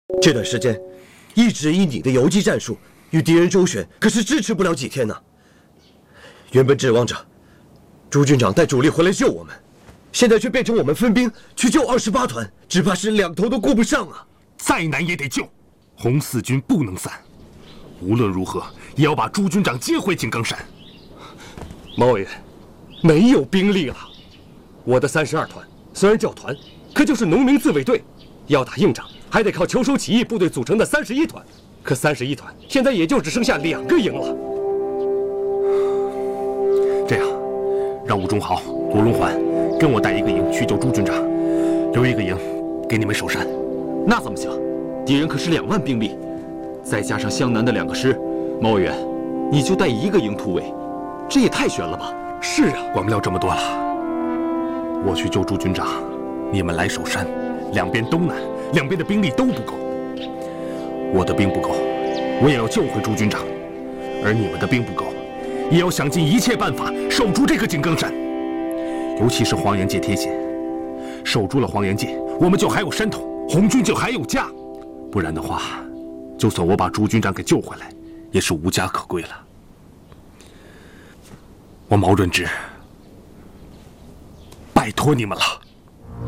这段时间，一直以你的游击战术与敌人周旋，可是支持不了几天呢。原本指望着朱军长带主力回来救我们，现在却变成我们分兵去救28团，只怕是两头都顾不上啊！ 再难也得救，红四军不能散，无论如何也要把朱军长接回井冈山。 毛委员，没有兵力了。我的32团虽然叫团，可就是农民自卫队，要打硬仗还得靠求收起义部队组成的31团。可31团现在也就只剩下2个营了。 这样，让吴忠豪、罗荣桓跟我带1个营去救朱军长，留1个营给你们守山。 那怎么行？敌人可是2万兵力，再加上湘南的2个师，毛委员，你就带1个营突围，这也太悬了吧？ 是啊， 管不了这么多了。我去救朱军长，你们来守山，两边都难，两边的兵力都不够。我的兵不够，我也要救回朱军长；而你们的兵不够，也要想尽一切办法守住这个井冈山。尤其是黄岩界贴紧，守住了黄岩界，我们就还有山头，红军就还有家。不然的话，就算我把朱军长给救回来，也是无家可归了。我毛润之，拜托你们了。